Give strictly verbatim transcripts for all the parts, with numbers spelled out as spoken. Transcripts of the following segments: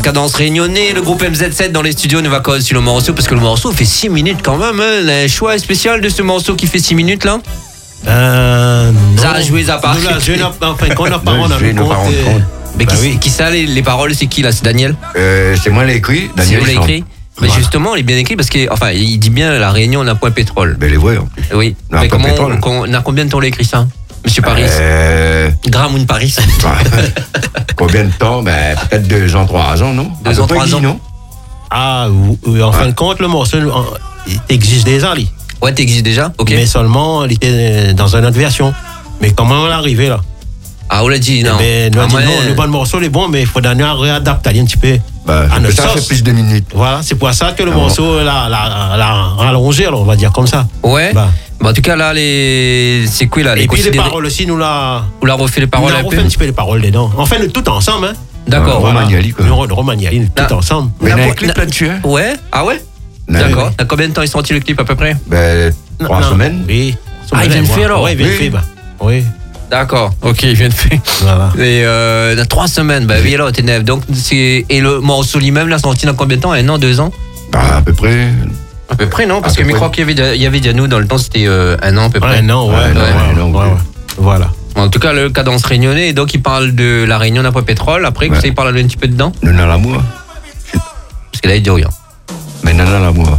cadence réunionnais, le groupe M Z sept dans les studios nous va causer sur le morceau parce que le morceau fait six minutes quand même. Hein. Le choix spécial de ce morceau qui fait six minutes là. Euh, non. Ça a joué à part. Nous la joué, enfin, quand on a parlé, on a mis compte. Mais bah qui, oui. qui ça les, les paroles, c'est qui là? C'est Daniel? euh, C'est moi l'écrit. C'est vous Daniel l'écrit. Mais voilà. Justement, il est bien écrit parce qu'il enfin, il dit bien la Réunion, on a point pétrole. Ben les vrai en plus. Oui. On a mais point comment pétrole. on, on a combien de temps l'écrit ça, Monsieur Paris? Euh... Gramoun Paris. Combien de temps? Ben peut-être deux ans, trois ans, non? Deux ans, trois ans, non? Ah, oui, en ouais. fin de compte, le morceau il existe déjà, lui. Ouais, t'existes déjà. Ok. Mais seulement, il était dans une autre version. Mais comment on est arrivé là? Ah, on l'a dit, non. Mais nous ah, a dit moi, non, le bon morceau il est bon, mais il faut donner un réadapter un petit peu. Bah, à notre ça sauce. fait plus de minutes. Voilà, c'est pour ça que le ah, morceau l'a, l'a, l'a rallongé, alors on va dire comme ça. Ouais. Bah. Bah, en tout cas, là, les. C'est quoi là les Et puis les considérés... paroles aussi, nous l'a. Vous l'a refait les paroles on a un refait peu un petit peu les paroles dedans. Enfin, le tout ensemble, hein. D'accord. Voilà. Romagnoli, quoi. Le, le Romagnoli, le tout Ah. ensemble. Mais il y a un Na- clip là-dessus, hein? Ouais. Ah ouais. Non, D'accord. oui. T'as combien de temps est sorti le clip à peu près? Ben, trois Non, semaines. Oui. Ah, il vient de faire, alors? Oui, il vient de Oui. faire, bah. Oui. D'accord. Ok, il vient de faire. Voilà. Et euh, dans trois semaines, bah oui, alors t'es neuf. Donc, c'est. Et le morceau lui-même, là, sorti dans combien de temps? Un an, deux ans? Bah, à peu près. À peu près, non? Parce À que peu je près. crois qu'il y avait, il y avait déjà nous dans le temps, c'était euh, un an à peu près. Un an, ouais. Ouais, ouais, non, ouais, ouais, non, ouais, ouais. ouais. Voilà. En tout cas, le cadence réunionnais, donc il parle de la Réunion d'après pétrole. Après, Ouais. vous savez parler un petit peu dedans? Nous dans l'amour. Parce que là, il dit rien. Mais non, dans l'amour.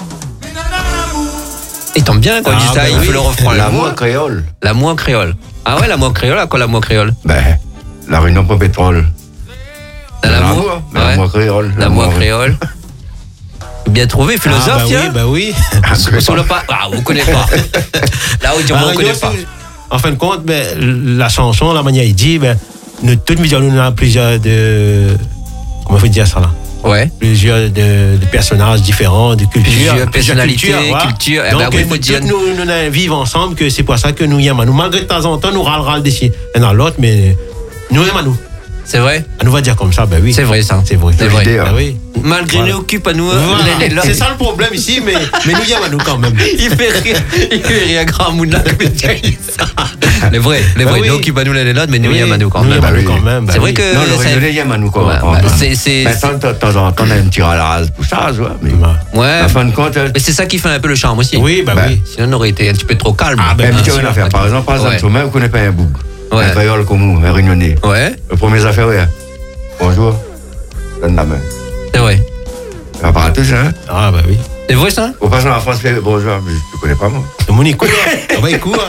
Il tombe bien quand il Ah, dit ça, ben il oui. fait le refrain. L'amour créole. L'amour créole. Ah ouais, l'amour créole, à quoi l'amour créole? Ben, la Réunion pour pétrole. Dans l'amour? Mais L'amour créole. L'amour créole. Bien trouvé, philosophe, Ah, bah tiens. oui, bah oui. Ah, Sur le pas. Ah, vous connaissez pas. Là où on Ah, ne connaît nous, pas. c'est- En fin de compte, ben, la chanson, la manière il dit, ben, nous, toutes mes nous avons plusieurs de. Comment il faut dire ça là? Ouais. Plusieurs de, de personnages différents, de cultures. Plusieurs personnalités, cultures, voilà. cultures. Eh Donc, ben oui, euh, faut nous, dire- toutes nous, nous, nous vivons ensemble, que c'est pour ça que nous y aimons. Nous, malgré de temps en temps, nous râle râle d'ici et dans l'autre, mais nous aimons nous. C'est vrai? On nous va dire comme ça, ben oui. C'est vrai, ça. C'est vrai. C'est vrai. L'idée, hein. Ben oui. Malgré Voilà. nous occupe à nous. Voilà. les- les- C'est ça le problème ici, mais, mais nous y aimons nous quand même. Il fait rire, il fait rire grand monde là, comme il dit ça. Les vrais, les Bah vrais, oui. nous occupent à nous les autres, mais nous Oui, y aiment à nous quand nous y même. aimons Bah nous oui. quand même. bah C'est vrai oui. que. Non, le ça- Réunionnais, il aime à nous quoi. Ouais, on bah, va. c'est- c'est- Maintenant, de temps en temps, on a un petit râle pour ça, tu vois. Mais Ouais. en fin de compte, euh, Mais c'est ça qui fait un peu le charme aussi. Oui, bah Bah, oui. Sinon, on aurait été un petit peu trop calme. Ah, ben, même bien si sûr. on a affaire. Par exemple, par exemple, Ouais. toi-même, vous connaissez pas un boug. Ouais. Un créole comme vous, un Réunionnais. Ouais, Le premier affaire, ouais. Bonjour. Donne la main. c'est vrai. On part à tous, hein. Ah, bah oui. C'est vrai ça? Au passant, en France, fait bonjour, mais je ne connais pas, moi. Le monde écoute. On va écouter.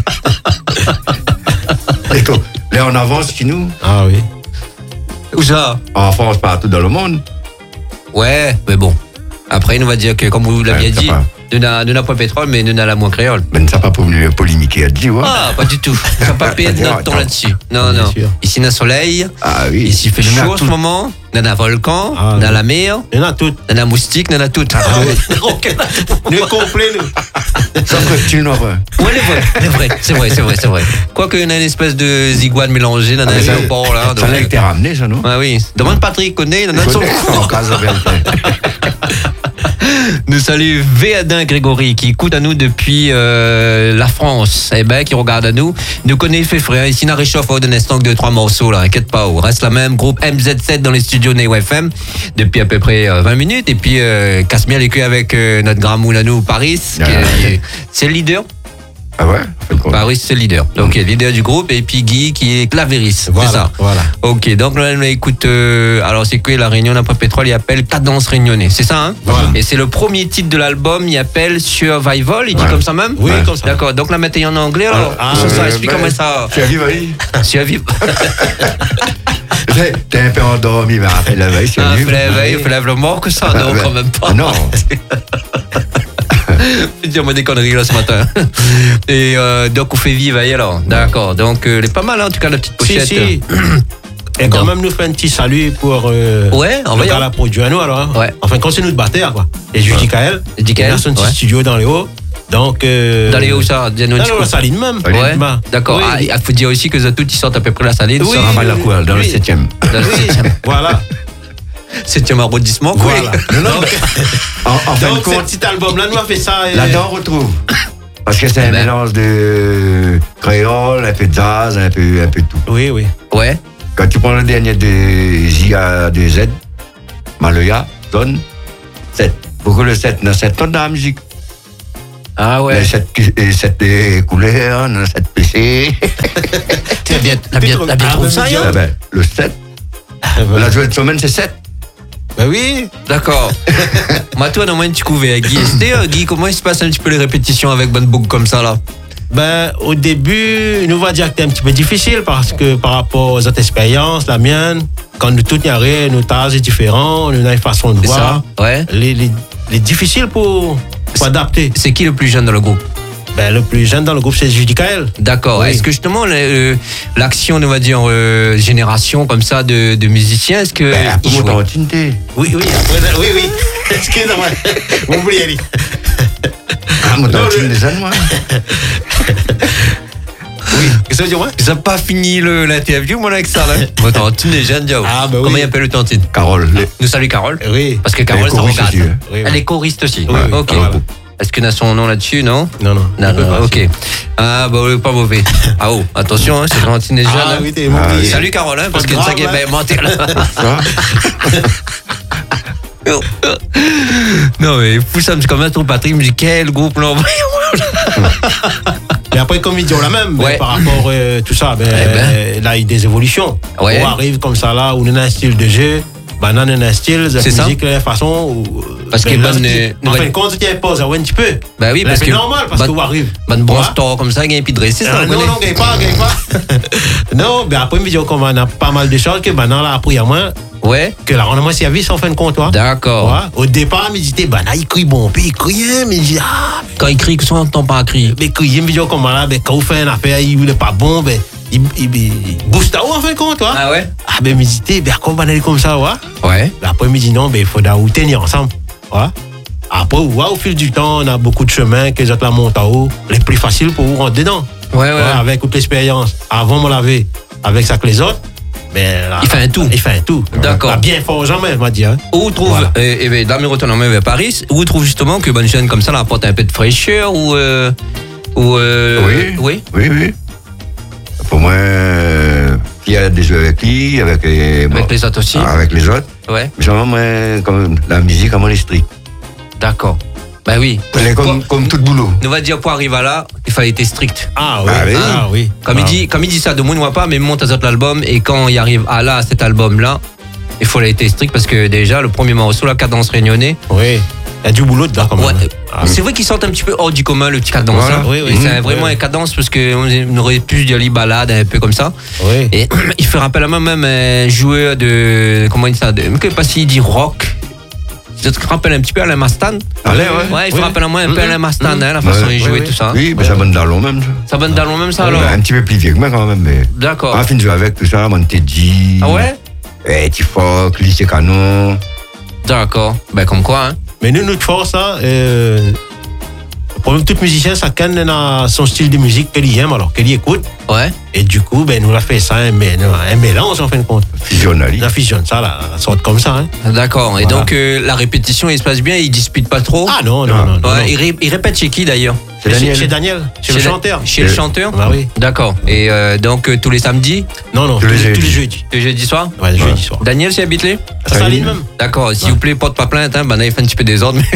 Et tout. Là, on avance chez nous. Ah oui. Où ça? En France, partout dans le monde. Ouais, mais bon. Après, il nous va dire que, comme vous l'aviez Ouais, ça dit, va. nous n'avons pas pétrole, mais nous n'avons la moins créole. Mais ça n'a pas pour venir polémiquer à dire, ouais. Ah, pas du tout. On va pas perdre notre temps là-dessus. Non, Bien non. sûr. Ici, on a soleil. Ah oui. Ici, il fait Il y en a chaud en ce tout. moment. On a un volcan, Ah, on a oui. la mer, Il y en a toutes. on a un moustique, on a tout. Ah Nous complet, nous. Sauf que tu n'en vois. Ouais, c'est vrai, c'est vrai, c'est vrai, c'est vrai, c'est vrai. Quoique, on a une espèce de zigouane mélangée dans Ah, un mais ça- aéroport, là. Ça donc- a été ramené, ça, non? Ah oui. Demande Patrick, connaît, il en a son En cas de Nous salue Véadin Grégory qui écoute à nous depuis euh, la France. Eh ben, qui regarde à nous. Nous connaît fait frère. Ici, on réchauffe au d'un instant que deux, trois morceaux, là. Inquiète pas. On reste la même. Groupe M Z sept dans les studios Neo F M depuis à peu près euh, vingt minutes. Et puis, euh, casse bien les culs avec euh, notre grand moule à nous, Paris. qui est- C'est le leader. Ah ouais? Fait quoi? Paris, c'est le leader. Donc, il est leader du groupe. Et puis, Guy qui est clavéris. Voilà, C'est ça. voilà. Ok, donc là, on écoute. euh, alors, c'est que la Réunion d'après pétrole, il appelle Cadence Réunionnais. C'est ça, hein? Voilà. Et c'est le premier titre de l'album, il appelle Survival, il dit Ouais. comme ça même? Oui, Ouais. comme ça. D'accord, donc là, mettez en anglais alors. Ah, ça, ça Euh, explique ben, comment ça. Tu arrives, oui. Survival. T'es t'es un peu endormi, mais après la veille, c'est Ah, mieux. fait la veille, fait lève le mort que ça, non, ouais. quand même pas. Non. Dis-moi des conneries là ce matin. Et euh, donc, on fait vivre ailleurs, alors. D'accord, donc, euh, elle est pas mal, hein, en tout cas, la petite Si, pochette. si. Et quand Non. même, nous fait un petit salut pour. Euh, Ouais, on va y le aller. gars là pour Dieu à nous, alors. Hein. Ouais. Enfin, continue de battre, quoi. Et Judy Kael. Judy Kael, Il a son petit ouais. studio dans les hauts. Donc. Euh, Dans les hauts, ça, dis-nous un Dans petit la coup. saline même. Ouais, Bah, d'accord. oui. Ah, il faut dire aussi que les autres, ils sortent à peu près la saline. Oui. ça Ça va la cour, dans le Oui. septième. Dans le Oui, septième, voilà. septième arrondissement, quoi. Voilà. Donc, en, en fin de Donc, ce compte, petit album-là, nous a fait ça. et- là-dedans, on retrouve. Parce que c'est un Ben. mélange de créole, un peu de jazz, un peu, un peu de tout. Oui, oui. Ouais. Quand tu prends le dernier de J A deux Z, Maloya donne sept. Pourquoi le sept? Dans sept tonnes dans la musique. Ah ouais. Les sept, les sept couleurs, dans sept P C. Tu as bien, t'as bien, t'as bien trouvé ça, Ah Yann? ben, le sept. La journée de semaine, c'est sept. Ben oui. D'accord. Moi, toi, dans moins tu couvais Guy. C'était, euh, Guy, comment il se passe un petit peu les répétitions avec Bonne Book comme ça, là? Ben, au début, nous va dire que c'était un petit peu difficile parce que par rapport aux autres expériences, la mienne, quand nous tous y arrivons, nos tâches sont différents, nous avons une façon de C'est voir. ça? Ouais. Les, les, les difficiles pour, pour adapter. C'est qui le plus jeune dans le groupe? Ben, le plus jeune dans le groupe, c'est Judicaël. D'accord. Oui. Est-ce que justement, le- euh, l'action, on va dire, euh, génération comme ça de, de musiciens, est-ce que. Ben, ils pour jouaient? monter en tinté. Oui, oui, après, oui, oui. Excusez-moi. Vous oubliez, Ali. Ah, monter Non, en le- tinté, des moi. Oui. Qu'est-ce que tu dis, moi? Ils n'ont pas fini le- l'interview, moi, là, avec ça, là. Bon, Tantine, les jeunes, Diao. Ah, bah oui. Comment il appelle le Tantine? Carole. les- Nous salue Carole. Oui. Parce que Carole, Elle est ça choriste regarde. aussi, hein. Oui, oui. Elle est choriste aussi. Oui, oui. Ok. Voilà. Est-ce qu'on a son nom là-dessus, non? Non, non. Non, Non, non, ok. Ah, bah oui, pas mauvais. Ah, oh, attention, hein, c'est Tantine et jeune. Ah hein. oui, t'es Ah, oublié. oui. Salut Carole, hein, parce Pas que c'est ça grave, qui est hein. bien mentir là. Ça Non, mais fou, ça me dit comme un ton Patrick, il me dit quel groupe là? Mais après, comme ils disent la même, Ouais. mais par rapport à euh, tout ça, ben, Eh ben. euh, là, il y a des évolutions. Ouais. On arrive comme ça là, où on a un style de jeu, ben, on a un style de C'est ça. musique, de la façon où. Parce ben, que là, bonne, ce qui- euh, En fin bonne- de compte, tu y pause, ouais, un petit peu. Bah oui, Là, parce c'est que. normal, parce bonne- qu'on arrive. Bonne bon Ouais. store comme ça, gagne puis dressé, ça. Ah, on non, connaît. non, gagne pas, gagne pas. Non, mais après, vidéo, comme on a pas mal de choses, que maintenant, là, après, il y a moins, Ouais, que là, on a moins servi en fin de compte, toi. d'accord. Ouais. Au départ, il me disait, ben, là, il crie bon, puis il crie, hein, mais il dit, ah, Quand il crie, que soit on n'entend pas crier. mais qu'il y a une vidéo comme là, ben, quand vous faites une affaire, il n'est pas bon, ben, il, il, il booste à haut en fin de compte, toi. Ah ouais? Ah, ben, il me dit, ben, comment on aller comme ça, ouais. Ouais. Ben, après, il me dit, non, ben, il faut vous tenir ensemble. Ouais. Après, ouais, au fil du temps, on a beaucoup de chemins que les autres la montent à haut, les plus faciles pour vous rentrer dedans. Ouais, ouais. Ouais, avec toute l'expérience. Avant, on l'avait avec ça que les autres. Mais là, Il fait un tout. Il fait un tout. D'accord. Ah, bien fort, jamais, je m'a dit. Hein. Où trouve, Voilà. euh, eh ben, dans mes retours vers Paris, où trouve justement que bonne jeune comme ça, elle apporte un peu de fraîcheur ou. Euh, ou euh, Oui. Oui. Oui, oui. Pour moi, euh, il y a des jeux avec qui, avec les, Avec les autres aussi. ah, avec les autres. Ouais. Mais genre, moi, comme la musique, comment les strict. D'accord. Bah oui. Elle est comme, Pour- comme tout boulot. On va dire pour arriver là, il fallait être strict. Ah oui. Ah oui. Ah, oui. Comme, il Ah. dit, comme il dit ça, de moi, ne voit pas, mais il monte à cet album. Et quand il arrive à là, cet album-là, il faut être strict parce que déjà, le premier morceau, la cadence réunionnais. Oui. Il y a du boulot dedans, quand même. Ouais. Ah, C'est vrai qu'il sort un petit peu hors du commun, le petit cadence. Voilà. hein. Oui, oui. Et c'est Mmh. vraiment Oui. un cadence parce qu'on aurait pu dire les balades un peu comme ça. oui. Et il fait rappel à moi-même un joueur de. Comment il dit ça de, Je ne sais pas s'il dit rock. Je te rappelle un petit peu Alain Mastan. Allez, ouais. Ouais, il fait Oui. rappel à moi un peu Mhm. Alain Mastan, Mhm. hein, la façon Ouais, il jouait oui, tout ça. Oui, mais ça bonne dans l'eau même. Ça. Ça bonne dans le même ça alors. Ouais, un petit peu plus vieux que moi quand même. Mais... D'accord. On a fini de jouer avec tout ça, Monteji. Ah ouais? Eh, Tifoc, Lycée Canon. D'accord. Ben comme quoi, hein. Mais nous, notre force, là, euh, pour tout musicien, chacun a son style de musique qu'il aime, alors qu'il écoute. Ouais. Et du coup, ben, nous, on a fait ça, un, mé- un mélange, en fin de compte. Fusionnali. On a fusionné ça, là, ça sort comme ça. Hein. D'accord. Et Voilà. donc euh, la répétition, il se passe bien, il dispute pas trop. Ah non, non, Non. non. non, Ouais, non. il, ré- il répète chez qui d'ailleurs? C'est Chez- Daniel. Chez Daniel, chez le la- chanteur. Chez le Euh, chanteur? Bah oui. D'accord. Et euh, donc euh, tous les samedis, Non, non, tous les, tous les jeudis. le jeudi soir? Ouais, le jeudi soir. Daniel, c'est habitué? Ça s'aligne même. D'accord, s'il vous plaît, porte pas plainte, hein, ben là, il fait un petit peu des ordres. Mais...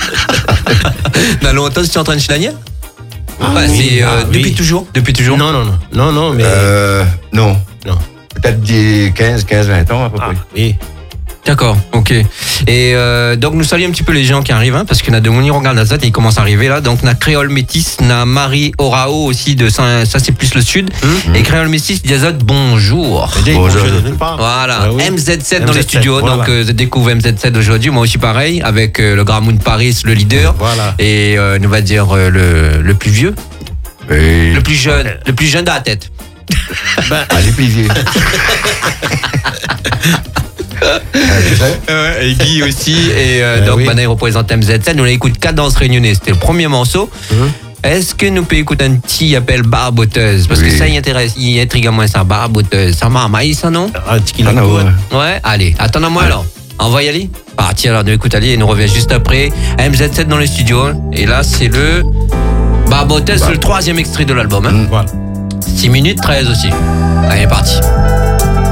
Dans longtemps, tu es en train de chez Daniel? Ah Ouais, oui, c'est euh, ah depuis oui. toujours. Depuis toujours. Non, non, non. Non, non, mais. Euh, non. Non. Peut-être des quinze, quinze, vingt ans à peu Ah, près. oui. D'accord, ok. Et euh, donc nous saluons un petit peu les gens qui arrivent, hein, parce qu'on a de Mounir regarde la date et ils commencent à arriver là. Donc on a Créole Métis, on a Marie Orao aussi de Saint, ça c'est plus le sud. Hum. Et Créole Métis, Diazot, bonjour. Mais déjà, ils Bonjour. vont jouer de nulle part. Voilà, Ah oui. M Z sept dans M Z les sept, studios. voilà. Donc euh, je découvre M Z sept aujourd'hui, moi aussi pareil, avec euh, le Gramoun Paris, le leader. Voilà. Et euh, on va dire euh, le, le plus vieux, Et... le plus jeune, le plus jeune de la tête. Ah, les plus vieux. Ah, tu sais? Ouais, et Guy aussi. Et euh, Euh, donc, oui. maintenant, il représente M Z sept. Nous, on écoute Cadence Réunionnais. C'était le premier morceau. Mhm. Est-ce que nous pouvons écouter un petit appel barboteuse? Parce que Oui. ça, il intéresse, il intrigue à moi, ça, barboteuse. Ça m'a maïs, ça, non? Un petit Ah, kilo. non, ouais. Ouais, allez, attends à moi alors. On va y aller? Parti alors, nous écoute Ali et nous revient juste après. M Z sept dans les studios. Et là, c'est le barboteuse, c'est le troisième extrait de l'album. Hein. Mm. Voilà. six minutes treize aussi. Allez, parti.